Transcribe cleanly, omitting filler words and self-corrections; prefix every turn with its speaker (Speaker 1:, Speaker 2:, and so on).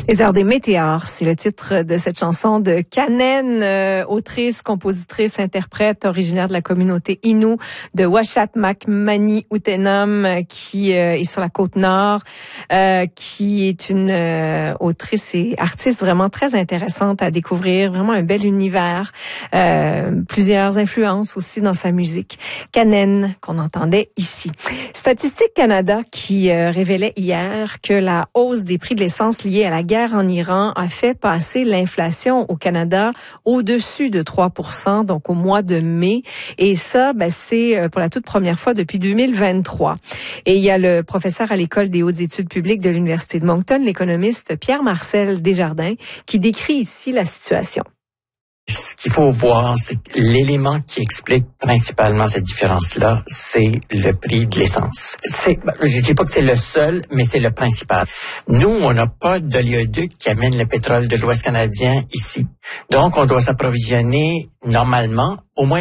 Speaker 1: Les Heures des météores, c'est le titre de cette chanson de Kanen, autrice, compositrice, interprète, originaire de la communauté Innu de Uashat Makmani Utenam, qui est sur la côte nord, qui est une autrice et artiste vraiment très intéressante à découvrir, vraiment un bel univers, plusieurs influences aussi dans sa musique. Kanen, qu'on entendait ici. Statistique Canada qui révélait hier que la hausse des prix de l'essence liée à la guerre en Iran a fait passer l'inflation au Canada au-dessus de 3%, donc au mois de mai. Et ça, c'est pour la toute première fois depuis 2023. Et il y a le professeur à l'École des hautes études publiques de l'Université de Moncton, l'économiste Pierre-Marcel Desjardins, qui décrit ici la situation.
Speaker 2: Ce qu'il faut voir, c'est que l'élément qui explique principalement cette différence-là, c'est le prix de l'essence. Je dis pas que c'est le seul, mais c'est le principal. Nous, on n'a pas d'oléoduc qui amène le pétrole de l'Ouest canadien ici. Donc, on doit s'approvisionner normalement au moins